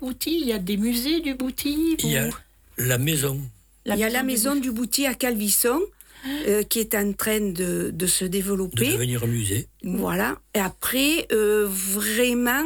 Bouty? Il y a des musées du Bouty? Il y a la maison. Il y a la maison du Bouty à Calvisson, qui est en train de se développer. De devenir un musée. Voilà. Et après, vraiment,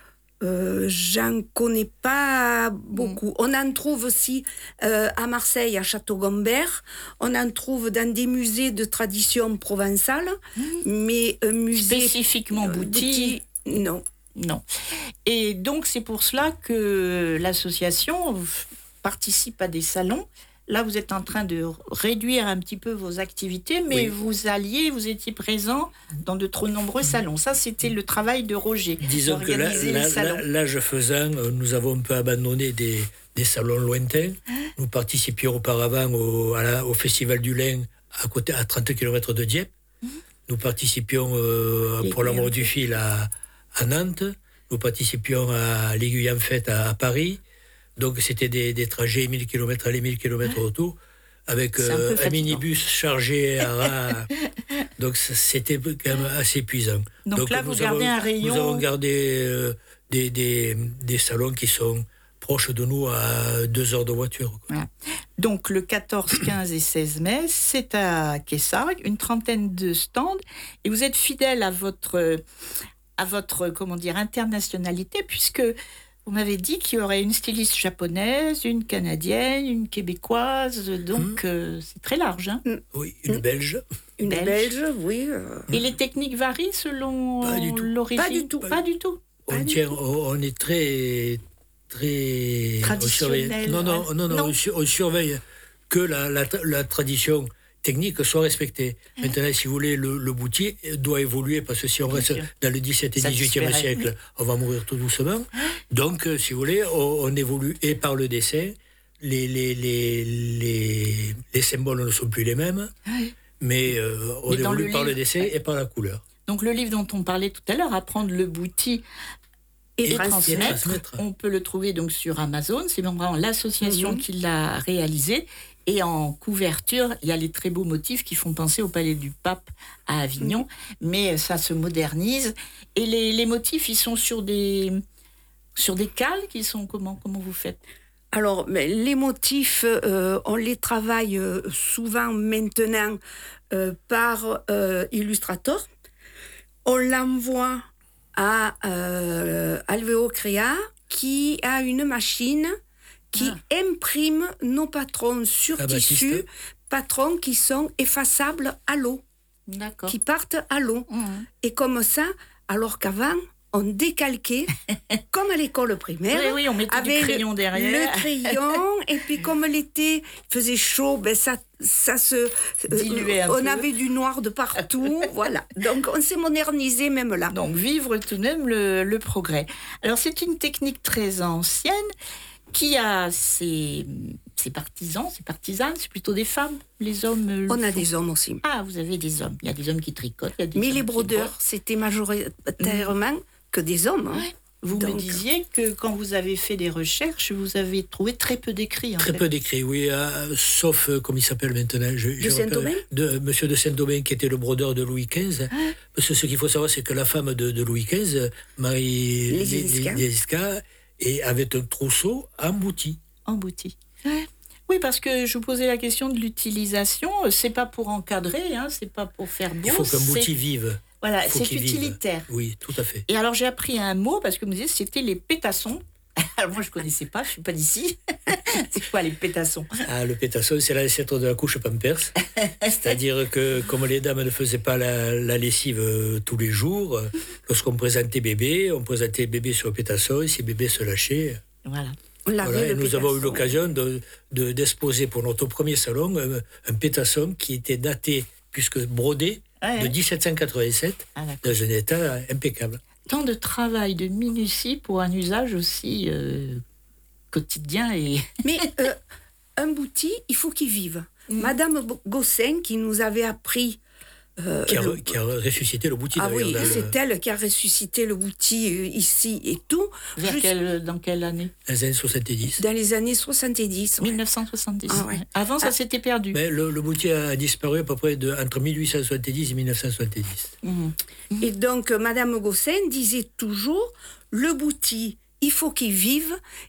j'en connais pas beaucoup. On en trouve aussi à Marseille, à Château-Gombert. On en trouve dans des musées de tradition provençale. Mais un musée... Spécifiquement Bouty, non. Non. Et donc, c'est pour cela que l'association participe à des salons. Là, vous êtes en train de réduire un petit peu vos activités, mais vous étiez présent dans de trop nombreux salons. Ça, c'était le travail de Roger. Disons que l'âge faisant, nous avons un peu abandonné des salons lointains. Nous participions auparavant au Festival du Lin, à 30 km de Dieppe. Nous participions pour l'amour du fil à Nantes. Nous participions à l'Aiguille en Fête à Paris. Donc, c'était des trajets 1000 km aller, 1000 km retour, avec un minibus chargé à... Donc, c'était quand même assez épuisant. Donc là, vous gardez un rayon... Nous avons gardé des salons qui sont proches de nous à 2 heures de voiture. Voilà. Donc, le 14, 15 et 16 mai, c'est à Quessargues, une trentaine de stands. Et vous êtes fidèle à votre internationalité, puisque... Vous m'avez dit qu'il y aurait une styliste japonaise, une canadienne, une québécoise, donc c'est très large. Hein. Oui, une belge. Une belge, oui. Et les techniques varient selon l'origine? Pas du tout. On est très traditionnel. On surveille que la tradition technique soit respectée. Maintenant, si vous voulez, le Bouty doit évoluer, parce que si on reste dans le 17 et 18e siècle, on va mourir tout doucement. Donc, si vous voulez, on évolue et par le dessin. Les symboles ne sont plus les mêmes, mais on évolue par le dessin et par la couleur. Donc, le livre dont on parlait tout à l'heure, Apprendre le Bouty et transmettre, on peut le trouver donc sur Amazon. C'est vraiment l'association qui l'a réalisé. Et en couverture, il y a les très beaux motifs qui font penser au Palais du Pape à Avignon, mais ça se modernise. Et les motifs, ils sont sur des cales qui sont comment vous faites? Alors, les motifs, on les travaille souvent maintenant par Illustrator. On l'envoie à Alveo Crea, qui a une machine qui imprime nos patrons sur tissu, patrons qui sont effaçables à l'eau, qui partent à l'eau. Et comme ça, alors qu'avant, on décalquait, comme à l'école primaire, on mettait du crayon derrière. Le crayon, et puis comme l'été faisait chaud, ça se diluait on avait du noir de partout, voilà. Donc on s'est modernisé même là. Donc vivre tout de même le progrès. Alors c'est une technique très ancienne, qui a ses partisans, ses partisanes, c'est plutôt des femmes, les hommes... On a des hommes aussi. Ah, vous avez des hommes. Il y a des hommes qui tricotent. Mais les brodeurs, c'était majoritairement que des hommes. Hein. Ouais. Vous me disiez que quand vous avez fait des recherches, vous avez trouvé très peu d'écrits. Très peu d'écrits, oui. Sauf, comme il s'appelle maintenant... de Saint-Domingue Monsieur de Saint-Domingue, qui était le brodeur de Louis XV. Parce que ce qu'il faut savoir, c'est que la femme de Louis XV, Marie Lesca, et avait un trousseau embouti. Oui, parce que je vous posais la question de l'utilisation. C'est pas pour encadrer, c'est pas pour faire beau. Il faut qu'un bouti vive. Voilà, c'est utilitaire. Oui, tout à fait. Et alors j'ai appris un mot, parce que vous me disiez c'était les pétassons. Alors moi je connaissais pas, je suis pas d'ici. C'est quoi les pétassons? Le pétasson, c'est l'ancêtre de la couche Pampers. C'est-à-dire que comme les dames ne faisaient pas la lessive tous les jours, lorsqu'on présentait bébé, on présentait bébé sur le pétasson, et si bébé se lâchait... Voilà. Et nous avons eu l'occasion d'exposer pour notre premier salon un pétasson qui était daté, puisque brodé, de 1787, dans un état impeccable. Tant de travail, de minutie pour un usage aussi quotidien. Mais un bouti, il faut qu'il vive. Madame Gossin, qui nous avait appris... qui a ressuscité le bouti. Oui, c'est elle qui a ressuscité le bouti ici et tout. Dans quelle année? Dans les années 70. Dans les années 70. 1970. Avant, ça s'était perdu. Mais le bouti a disparu à peu près entre 1870 et 1970. Et donc, Madame Gossin disait toujours, le bouti, il faut qu'il vive,